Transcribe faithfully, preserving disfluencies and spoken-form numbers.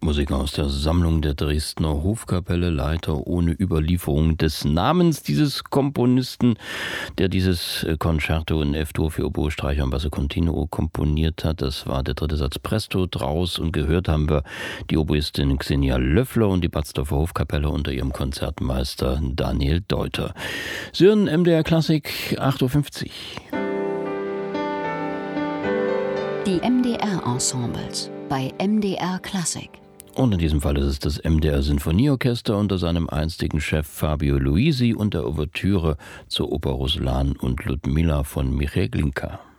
Musik aus der Sammlung der Dresdner Hofkapelle, leider ohne Überlieferung des Namens dieses Komponisten, der dieses Concerto in F-Dur für Oboe, Streicher und Basso Continuo komponiert hat. Das war der dritte Satz Presto draus, und gehört haben wir die Oboistin Xenia Löffler und die Batzdorfer Hofkapelle unter ihrem Konzertmeister Daniel Deuter. Sie hören M D R Klassik, acht Uhr fünfzig. Die M D R-Ensembles bei M D R Klassik. Und in diesem Fall ist es das M D R Sinfonieorchester unter seinem einstigen Chef Fabio Luisi und der Ouvertüre zur Oper Ruslan und Ludmilla von Michail Glinka.